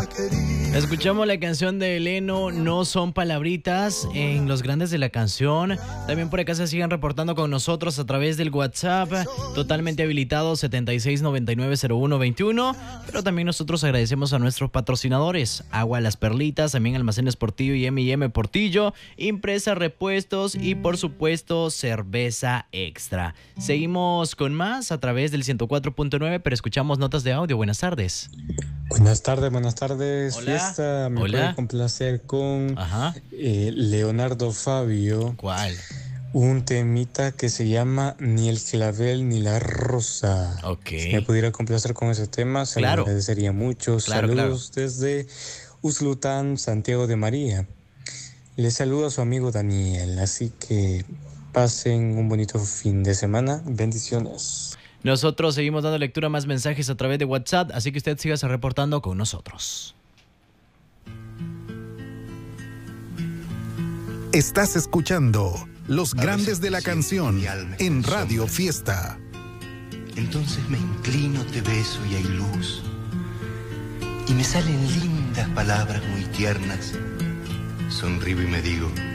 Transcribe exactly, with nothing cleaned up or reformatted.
Escuchamos la canción de Eleno, No Son Palabritas, en Los Grandes de la Canción. También por acá se siguen reportando con nosotros a través del WhatsApp, totalmente habilitado setenta y seis noventa y nueve cero uno veintiuno. Pero también nosotros agradecemos a nuestros patrocinadores: Agua Las Perlitas, también Almacenes Portillo y eme y eme Portillo, Impresa Repuestos y por supuesto Cerveza Extra. Seguimos con más a través del ciento cuatro punto nueve, pero escuchamos notas de audio. Buenas tardes. Buenas tardes, buenas tardes. Hola. Fiesta, me Hola. puede complacer con eh, Leonardo Fabio. ¿Cuál? Un temita que se llama Ni el clavel ni la rosa. Ok. Si me pudiera complacer con ese tema, se Claro. lo agradecería mucho. Claro, Saludos desde Uslután, Santiago de María. Les saludo a su amigo Daniel, así que pasen un bonito fin de semana. Bendiciones. Nosotros seguimos dando lectura a más mensajes a través de WhatsApp, así que usted siga reportando con nosotros. Estás escuchando Los Grandes de la Canción en Radio Fiesta. Entonces me inclino, te beso y hay luz. Y me salen lindas palabras muy tiernas. Sonrío y me digo: